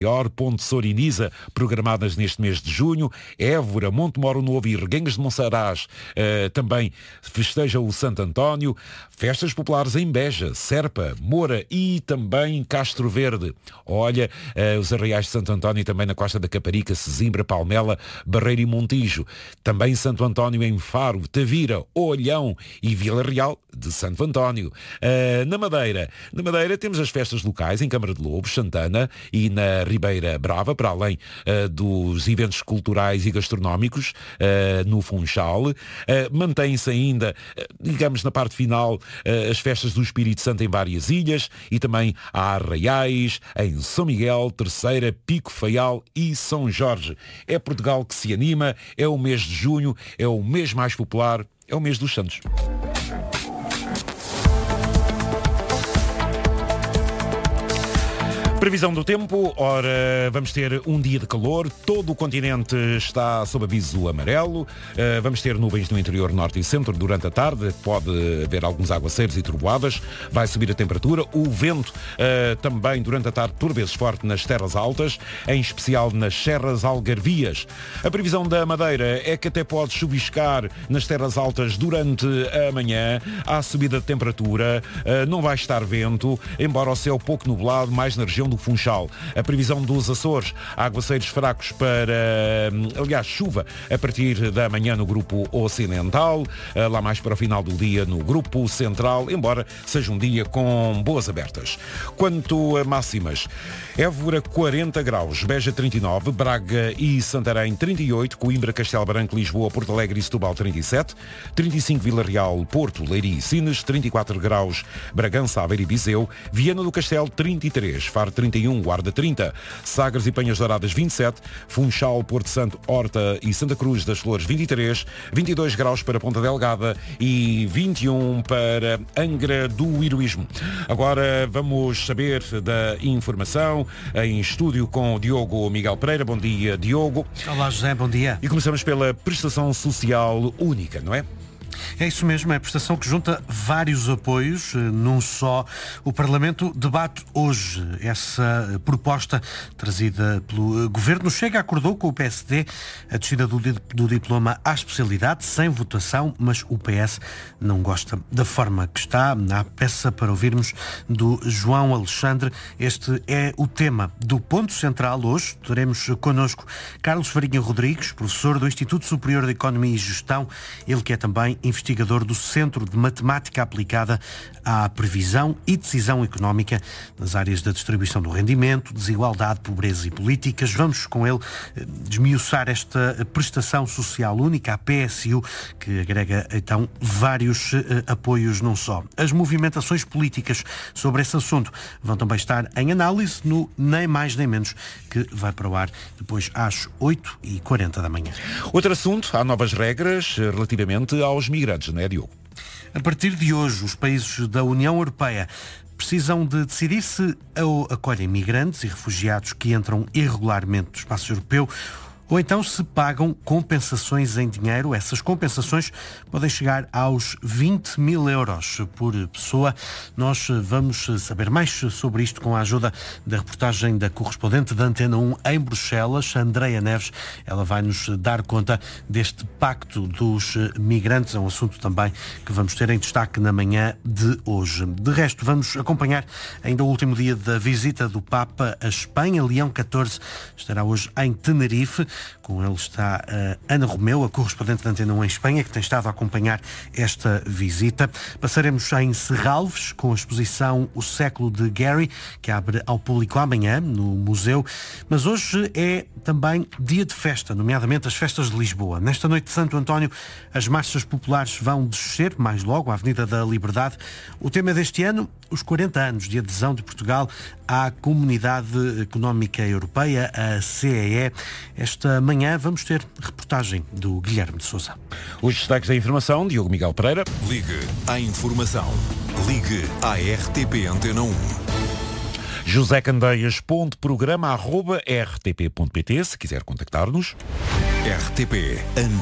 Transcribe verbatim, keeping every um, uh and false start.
Maior, Ponte Soriniza, programadas neste mês de junho, Évora, Montemoro Novo e Reguengos de Monsaraz uh, também festejam o Santo António, festas populares em Beja, Serpa, Moura e também Castro Verde. Olha, uh, os arraiais de Santo António também na Costa da Caparica, Sesimbra, Palmela, Barreiro e Montijo. Também Santo António em Faro, Tavira, Olhão e Vila Real de Santo António. Uh, na Madeira, na Madeira temos as festas locais em Câmara de Lobos, Santana e na Ribeira Brava, para além uh, dos eventos culturais e gastronómicos uh, no Funchal. Uh, Mantém-se ainda, uh, digamos, na parte final, uh, as festas do Espírito Santo em várias ilhas e também há arraiais em São Miguel, Terceira, Pico Faial e São Jorge. É Portugal que se anima, é o mês de junho, é o mês mais popular, é o mês dos Santos. Previsão do tempo, ora, vamos ter um dia de calor, todo o continente está sob aviso amarelo, uh, vamos ter nuvens no interior norte e centro durante a tarde, pode haver alguns aguaceiros e trovoadas, vai subir a temperatura, o vento uh, também durante a tarde por vezes forte nas terras altas, em especial nas serras algarvias. A previsão da Madeira é que até pode chuviscar nas terras altas durante a manhã, há subida de temperatura, uh, não vai estar vento, embora o céu pouco nublado, mais na região do Funchal. A previsão dos Açores, aguaceiros fracos para, aliás, chuva a partir da manhã no grupo ocidental, lá mais para o final do dia no grupo central, embora seja um dia com boas abertas. Quanto a máximas, Évora quarenta graus, Beja trinta e nove, Braga e Santarém trinta e oito, Coimbra, Castelo Branco, Lisboa, Porto Alegre e Setúbal trinta e sete, trinta e cinco Vila Real, Porto, Leiria e Sines, trinta e quatro graus, Bragança, Aveiro e Viseu, Viana do Castelo trinta e três, Faro trinta e um, Guarda trinta, Sagres e Penhas Douradas vinte e sete, Funchal, Porto Santo, Horta e Santa Cruz das Flores vinte e três, vinte e dois graus para Ponta Delgada e vinte e um para Angra do Heroísmo. Agora vamos saber da informação em estúdio com o Diogo Miguel Pereira. Bom dia, Diogo. Olá, José, bom dia. E começamos pela prestação social única, não é? É isso mesmo, é a prestação que junta vários apoios num só. O Parlamento debate hoje essa proposta trazida pelo Governo. Chega, acordou com o P S D a descida do, do diploma à especialidade, sem votação, mas o P S não gosta da forma que está. Há peça para ouvirmos do João Alexandre. Este é o tema do Ponto Central hoje. Teremos connosco Carlos Farinha Rodrigues, professor do Instituto Superior de Economia e Gestão, ele que é também investigador do Centro de Matemática Aplicada à Previsão e Decisão Económica nas áreas da distribuição do rendimento, desigualdade, pobreza e políticas. Vamos com ele desmiuçar esta prestação social única, a P S U, que agrega então vários apoios num só. As movimentações políticas sobre esse assunto vão também estar em análise no Nem Mais Nem Menos, que vai para o ar depois às oito e quarenta da manhã. Outro assunto, há novas regras relativamente aos migrantes, não é, Diogo? A partir de hoje, os países da União Europeia precisam de decidir se acolhem migrantes e refugiados que entram irregularmente no espaço europeu ou então se pagam compensações em dinheiro. Essas compensações podem chegar aos vinte mil euros por pessoa. Nós vamos saber mais sobre isto com a ajuda da reportagem da correspondente da Antena um em Bruxelas, Andreia Neves. Ela vai nos dar conta deste pacto dos migrantes. É um assunto também que vamos ter em destaque na manhã de hoje. De resto, vamos acompanhar ainda o último dia da visita do Papa à Espanha. Leão catorze estará hoje em Tenerife. Com ele está a Ana Romeu, a correspondente da Antena um em Espanha, que tem estado a acompanhar esta visita. Passaremos em Serralves, com a exposição O Século de Gary, que abre ao público amanhã no museu. Mas hoje é também dia de festa, nomeadamente as festas de Lisboa. Nesta noite de Santo António, as marchas populares vão descer, mais logo, à Avenida da Liberdade. O tema deste ano, os quarenta anos de adesão de Portugal à Comunidade Económica Europeia, a C E E. Esta manhã vamos ter reportagem do Guilherme de Sousa. Os destaques da informação, Diogo Miguel Pereira. Ligue à informação. Ligue à R T P Antena um. José Candeias, ponto programa, arroba, r t p ponto p t, se quiser contactar-nos. R T P Antena